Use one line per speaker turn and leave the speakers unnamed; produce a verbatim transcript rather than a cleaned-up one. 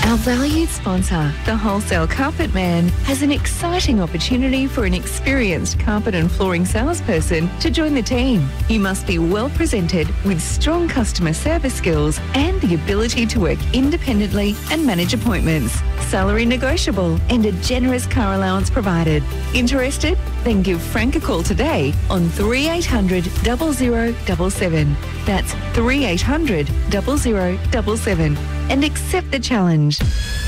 Our valued sponsor, the Wholesale Carpet Man, has an exciting opportunity for an experienced carpet and flooring salesperson to join the team. You must be well presented with strong customer service skills and the ability to work independently and manage appointments. Salary negotiable and a generous car allowance provided. Interested? Then give Frank a call today on three eight hundred, zero zero seven seven. That's three eight hundred, zero zero seven seven. And accept the challenge.